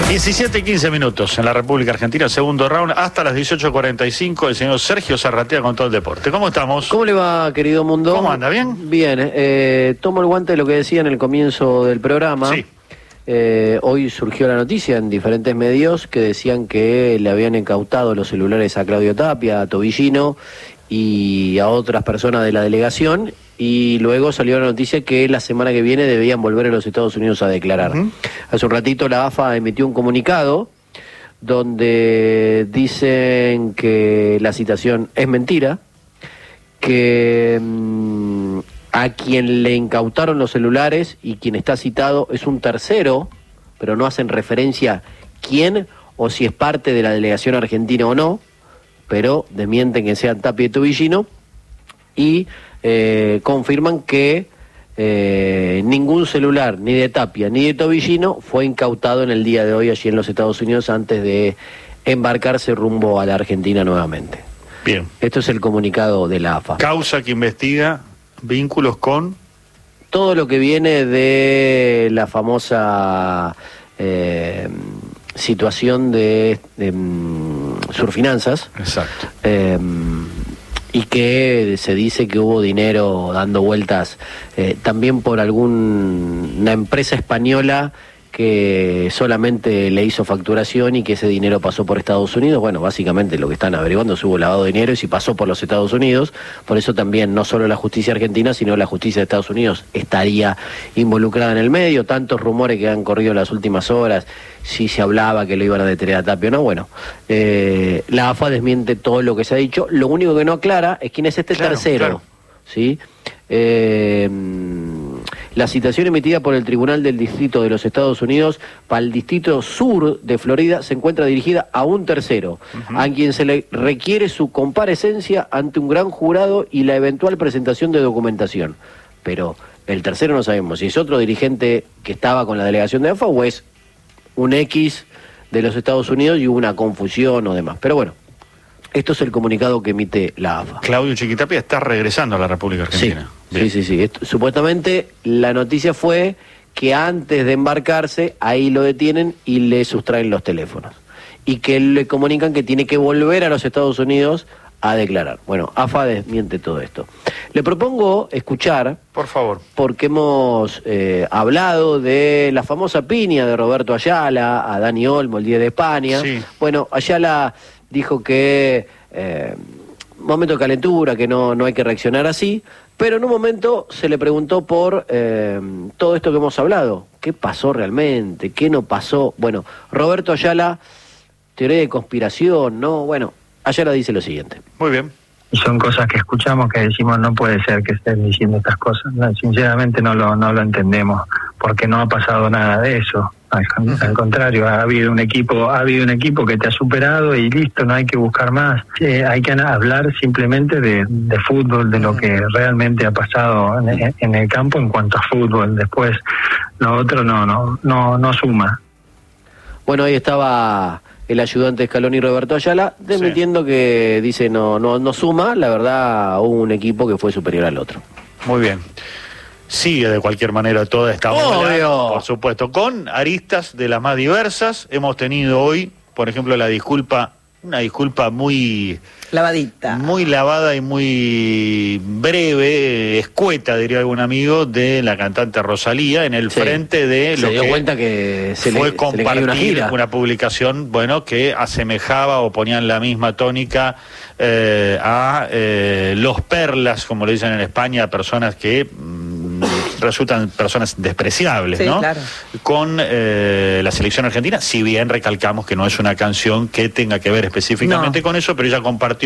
17 y 15 minutos en la República Argentina, segundo round, hasta las 18:45, el señor Sergio Zarratea con todo el deporte. ¿Cómo estamos? ¿Cómo le va, querido mundo? ¿Cómo anda? ¿Bien? Bien, tomo el guante de lo que decía en el comienzo del programa. Sí. Hoy surgió la noticia en diferentes medios que decían que le habían incautado los celulares a Claudio Tapia, a Tobillino y a otras personas de la delegación, y luego salió la noticia que la semana que viene debían volver a los Estados Unidos a declarar. Hace un ratito la AFA emitió un comunicado donde dicen que la citación es mentira, que a quien le incautaron los celulares y quien está citado es un tercero, pero no hacen referencia quién o si es parte de la delegación argentina o no, pero desmienten que sean Tapia y Tobillino, y confirman que ningún celular, ni de Tapia ni de Tobillino, fue incautado en el día de hoy allí en los Estados Unidos antes de embarcarse rumbo a la Argentina nuevamente. Bien. Esto es el comunicado de la AFA. Causa que investiga vínculos con... Todo lo que viene de la famosa situación de Surfinanzas. Exacto. Y que se dice que hubo dinero dando vueltas también por una empresa española que solamente le hizo facturación y que ese dinero pasó por Estados Unidos. Bueno, básicamente lo que están averiguando es si hubo lavado de dinero y si pasó por los Estados Unidos. Por eso también no solo la justicia argentina, sino la justicia de Estados Unidos estaría involucrada en el medio. Tantos rumores que han corrido en las últimas horas, si se hablaba que lo iban a detener a Tapia o no. Bueno, la AFA desmiente todo lo que se ha dicho. Lo único que no aclara es quién es este tercero. Claro. ¿Sí? La citación emitida por el Tribunal del Distrito de los Estados Unidos para el Distrito Sur de Florida se encuentra dirigida a un tercero, a quien se le requiere su comparecencia ante un gran jurado y la eventual presentación de documentación. Pero el tercero no sabemos si es otro dirigente que estaba con la delegación de AFA o es un X de los Estados Unidos y hubo una confusión o demás. Pero bueno, esto es el comunicado que emite la AFA. Claudio Chiquitapia está regresando a la República Argentina. Sí. Supuestamente la noticia fue que antes de embarcarse, ahí lo detienen y le sustraen los teléfonos. Y que le comunican que tiene que volver a los Estados Unidos a declarar. Bueno, AFA desmiente todo esto. Le propongo escuchar, por favor, porque hemos hablado de la famosa piña de Roberto Ayala a Dani Olmo el día de España. Sí. Bueno, Ayala dijo que momento de calentura, que no hay que reaccionar así, pero en un momento se le preguntó por todo esto que hemos hablado. ¿Qué pasó realmente? ¿Qué no pasó? Bueno, Roberto Ayala, teoría de conspiración, ¿no? Bueno, Ayala dice lo siguiente. Muy bien. Y son cosas que escuchamos que decimos no puede ser que estén diciendo estas cosas. No, sinceramente no lo entendemos, porque no ha pasado nada de eso. Al contrario, ha habido un equipo que te ha superado y listo, no hay que buscar más. Hay que hablar simplemente de fútbol, de lo que realmente ha pasado en el campo en cuanto a fútbol. Después lo otro no suma. Bueno, ahí estaba el ayudante de Scaloni, Roberto Ayala, desmintiendo que dice no suma. La verdad, hubo un equipo que fue superior al otro. Muy bien. Sigue de cualquier manera toda esta ola, por supuesto, con aristas de las más diversas. Hemos tenido hoy, por ejemplo, una disculpa muy lavadita, muy lavada y muy breve, escueta, diría algún amigo, de la cantante Rosalía en el frente de lo que se dio cuenta que fue compartir una publicación, bueno, que asemejaba o ponía en la misma tónica a los perlas, como le dicen en España, a personas que resultan personas despreciables, ¿no? Claro. Con la selección argentina, si bien recalcamos que no es una canción que tenga que ver específicamente con eso, pero ella compartió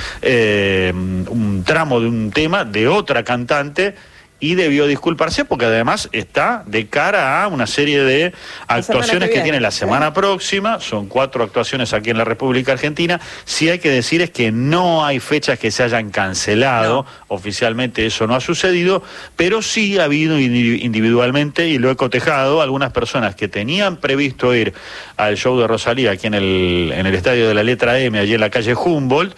un tramo de un tema de otra cantante y debió disculparse porque además está de cara a una serie de actuaciones que tiene la semana próxima. Son 4 actuaciones aquí en la República Argentina. Sí hay que decir es que no hay fechas que se hayan cancelado, oficialmente eso no ha sucedido, pero sí ha habido individualmente, y lo he cotejado, algunas personas que tenían previsto ir al show de Rosalía aquí en el estadio de la letra M, allí en la calle Humboldt,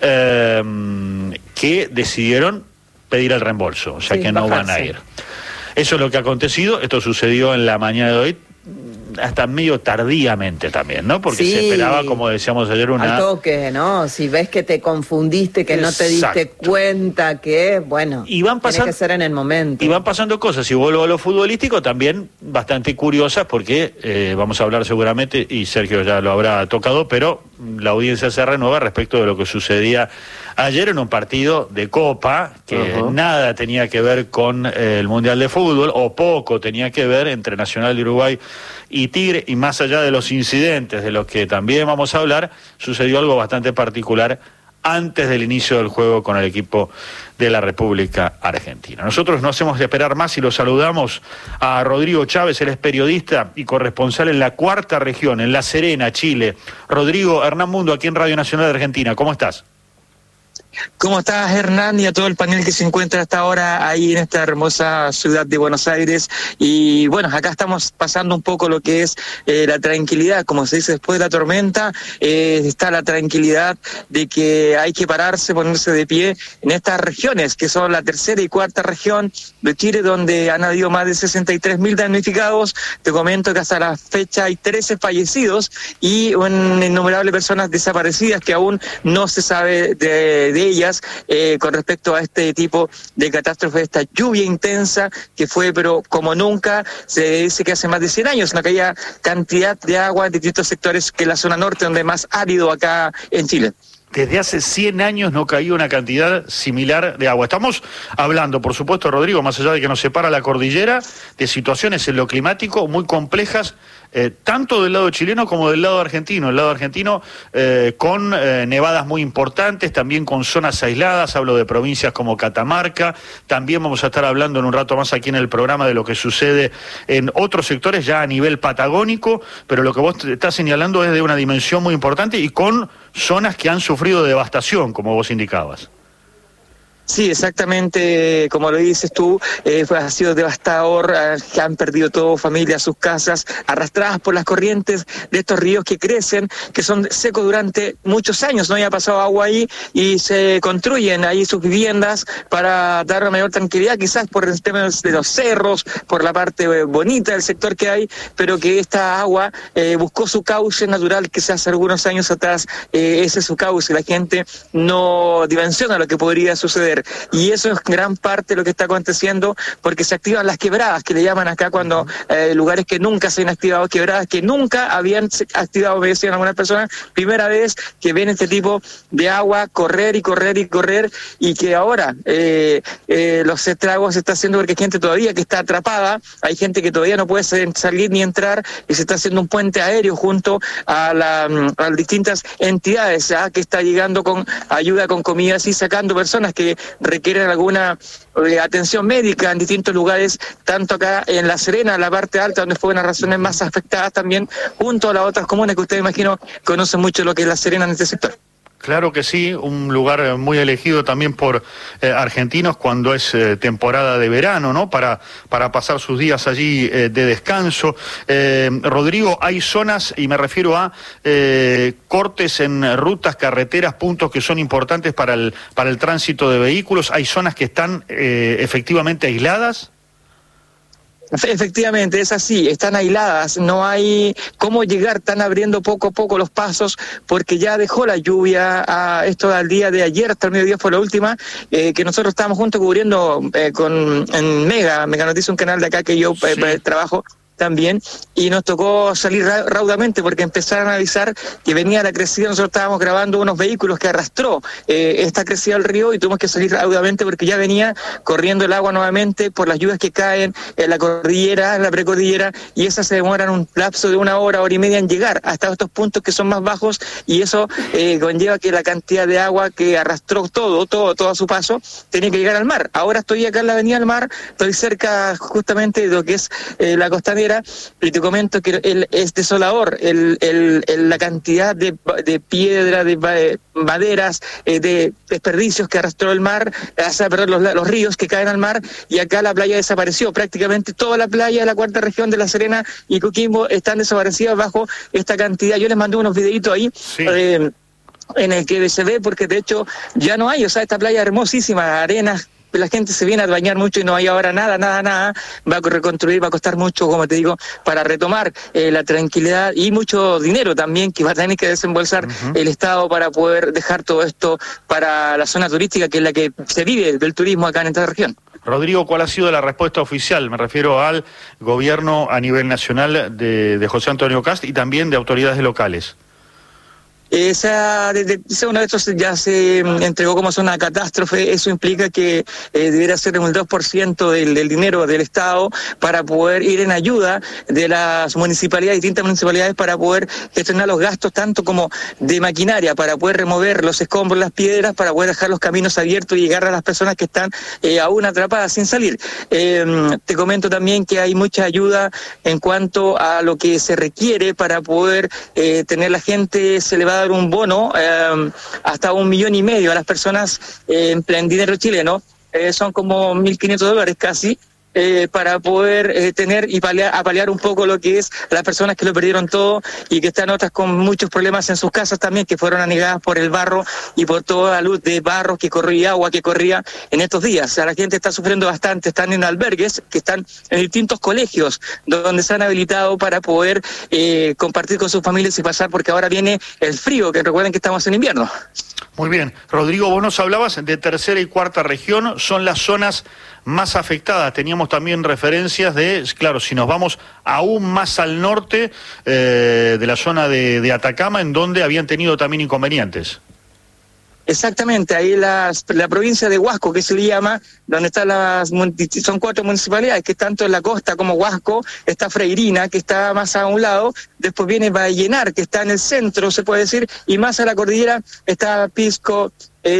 que decidieron pedir el reembolso, o sea que no van a ir. Eso es lo que ha acontecido. Esto sucedió en la mañana de hoy. hasta medio tardíamente también, ¿no? Porque sí, se esperaba, como decíamos ayer, al toque, ¿no? Si ves que te confundiste, que no te diste cuenta, que, bueno, y van pasando, tiene que ser en el momento. Y van pasando cosas, y vuelvo a lo futbolístico, también bastante curiosas, porque vamos a hablar seguramente, y Sergio ya lo habrá tocado, pero la audiencia se renueva respecto de lo que sucedía ayer en un partido de Copa, que nada tenía que ver con el Mundial de Fútbol, o poco tenía que ver, entre Nacional de Uruguay y Tigre, y más allá de los incidentes de los que también vamos a hablar, sucedió algo bastante particular antes del inicio del juego con el equipo de la República Argentina. Nosotros no hacemos de esperar más y lo saludamos a Rodrigo Chávez, él es periodista y corresponsal en la Cuarta Región, en La Serena, Chile. Rodrigo, Hernán Mundo, aquí en Radio Nacional de Argentina, ¿cómo estás? ¿Cómo estás, Hernán, y a todo el panel que se encuentra hasta ahora ahí en esta hermosa ciudad de Buenos Aires? Y bueno, acá estamos pasando un poco lo que es la tranquilidad, como se dice después de la tormenta, está la tranquilidad de que hay que pararse, ponerse de pie en estas regiones, que son la tercera y cuarta región de Chile, donde han habido más de 63.000 damnificados. Te comento que hasta la fecha hay 13 fallecidos y una innumerable personas desaparecidas que aún no se sabe de ellas con respecto a este tipo de catástrofe, esta lluvia intensa que fue, pero como nunca, se dice que hace más de 100 años no caía cantidad de agua en distintos sectores, que la zona norte, donde es más árido acá en Chile. Desde hace 100 años no caía una cantidad similar de agua. Estamos hablando, por supuesto, Rodrigo, más allá de que nos separa la cordillera, de situaciones en lo climático muy complejas, tanto del lado chileno como del lado argentino. El lado argentino con nevadas muy importantes, también con zonas aisladas, hablo de provincias como Catamarca. También vamos a estar hablando en un rato más aquí en el programa de lo que sucede en otros sectores ya a nivel patagónico, pero lo que vos estás señalando es de una dimensión muy importante y con zonas que han sufrido devastación, como vos indicabas. Sí, exactamente, como lo dices tú, ha sido devastador, que han perdido todo, familias, sus casas, arrastradas por las corrientes de estos ríos que crecen, que son secos durante muchos años, no había pasado agua ahí, y se construyen ahí sus viviendas para dar una mayor tranquilidad, quizás por el tema de los cerros, por la parte bonita del sector que hay, pero que esta agua buscó su cauce natural, que hace algunos años atrás ese es su cauce, la gente no dimensiona lo que podría suceder. Y eso es gran parte de lo que está aconteciendo, porque se activan las quebradas, que le llaman acá cuando lugares que nunca se han activado, quebradas que nunca habían activado, me decían algunas personas, primera vez que ven este tipo de agua correr y correr y correr, y que ahora los estragos se está haciendo porque hay gente todavía que está atrapada, hay gente que todavía no puede salir ni entrar, y se está haciendo un puente aéreo junto a las distintas entidades que está llegando con ayuda, con comidas y sacando personas que requieren alguna atención médica en distintos lugares, tanto acá en La Serena, la parte alta, donde fueron las razones más afectadas, también junto a las otras comunas que ustedes, imagino, conocen mucho lo que es La Serena en este sector. Claro que sí, un lugar muy elegido también por argentinos cuando es temporada de verano, ¿no? Para pasar sus días allí de descanso. Rodrigo, hay zonas, y me refiero a cortes en rutas, carreteras, puntos que son importantes para el tránsito de vehículos. ¿Hay zonas que están efectivamente aisladas? Efectivamente, es así, están aisladas, no hay cómo llegar, están abriendo poco a poco los pasos, porque ya dejó la lluvia, esto al día de ayer, hasta el mediodía fue la última, que nosotros estábamos juntos cubriendo en Mega Noticias, un canal de acá que yo trabajo también, y nos tocó salir raudamente porque empezaron a avisar que venía la crecida. Nosotros estábamos grabando unos vehículos que arrastró esta crecida del río, y tuvimos que salir raudamente porque ya venía corriendo el agua nuevamente por las lluvias que caen en la cordillera, en la precordillera, y esas se demoran un lapso de una hora y media en llegar hasta estos puntos que son más bajos, y eso conlleva que la cantidad de agua que arrastró todo a su paso tenía que llegar al mar. Ahora estoy acá en la avenida del mar, estoy cerca justamente de lo que es la costanera, y te comento que es desolador la cantidad de piedra, de maderas, de desperdicios que arrastró el mar, los ríos que caen al mar, y acá la playa desapareció. Prácticamente toda la playa de la cuarta región de La Serena y Coquimbo están desaparecidas bajo esta cantidad. Yo les mandé unos videitos ahí. Sí. En el que se ve, porque de hecho ya no hay, esta playa hermosísima, arenas la gente se viene a bañar mucho y no hay ahora nada, va a reconstruir, va a costar mucho, como te digo, para retomar la tranquilidad y mucho dinero también que va a tener que desembolsar el Estado para poder dejar todo esto para la zona turística, que es la que se vive del turismo acá en esta región. Rodrigo, ¿cuál ha sido la respuesta oficial? Me refiero al gobierno a nivel nacional de José Antonio Kast y también de autoridades locales. Uno de estos ya se entregó como zona de catástrofe. Eso implica que debería ser un 2% del dinero del Estado para poder ir en ayuda de las municipalidades, distintas municipalidades, para poder gestionar los gastos tanto como de maquinaria, para poder remover los escombros, las piedras, para poder dejar los caminos abiertos y llegar a las personas que están aún atrapadas sin salir. Te comento también que hay mucha ayuda en cuanto a lo que se requiere para poder tener la gente. Se le va a dar un bono hasta $1,5 millones a las personas en dinero chileno, son como $1.500 casi, para poder tener y paliar un poco lo que es las personas que lo perdieron todo y que están otras con muchos problemas en sus casas también, que fueron anegadas por el barro y por toda la luz de barro que corría, agua que corría en estos días. O sea, la gente está sufriendo bastante, están en albergues, que están en distintos colegios donde se han habilitado para poder compartir con sus familias y pasar, porque ahora viene el frío, que recuerden que estamos en invierno. Muy bien. Rodrigo, vos nos hablabas de tercera y cuarta región, son las zonas más afectadas. Teníamos también referencias de, claro, si nos vamos aún más al norte, de la zona de Atacama, en donde habían tenido también inconvenientes. Exactamente, ahí la provincia de Huasco, que se le llama, donde están son 4 municipalidades, que tanto en la costa como Huasco, está Freirina, que está más a un lado, después viene Vallenar, que está en el centro, se puede decir, y más a la cordillera está Pisco,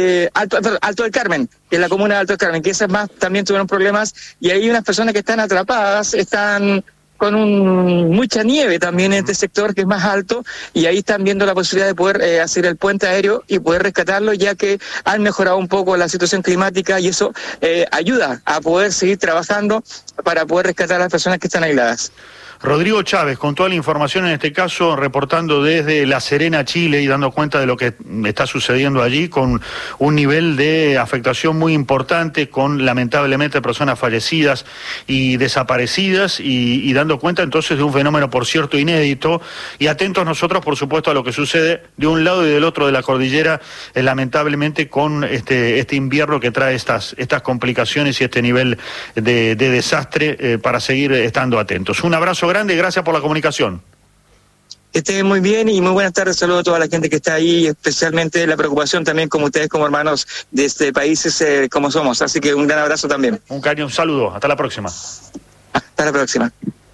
Alto del Carmen, que es la comuna de Alto del Carmen, que esas más también tuvieron problemas, y hay unas personas que están atrapadas, están con mucha nieve también en este sector que es más alto, y ahí están viendo la posibilidad de poder hacer el puente aéreo y poder rescatarlo, ya que han mejorado un poco la situación climática y eso ayuda a poder seguir trabajando para poder rescatar a las personas que están aisladas. Rodrigo Chávez, con toda la información en este caso, reportando desde La Serena, Chile, y dando cuenta de lo que está sucediendo allí, con un nivel de afectación muy importante, con lamentablemente personas fallecidas y desaparecidas, y dando cuenta entonces de un fenómeno, por cierto, inédito, y atentos nosotros, por supuesto, a lo que sucede de un lado y del otro de la cordillera, lamentablemente con este invierno que trae estas complicaciones y este nivel de desastre, para seguir estando atentos. Un abrazo grande, gracias por la comunicación. Que estén muy bien y muy buenas tardes. Saludos a toda la gente que está ahí, especialmente la preocupación también como ustedes, como hermanos de este países como somos. Así que un gran abrazo también. Un saludo, hasta la próxima. Hasta la próxima.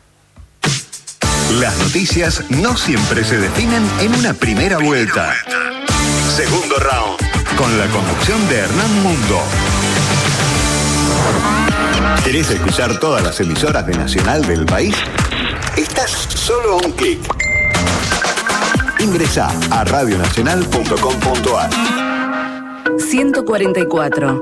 Las noticias no siempre se definen en una primera vuelta. Segundo round, con la conducción de Hernán Mundo. ¿Querés escuchar todas las emisoras de Nacional del país? Estás solo a un clic. Ingresá a radionacional.com.ar. 144.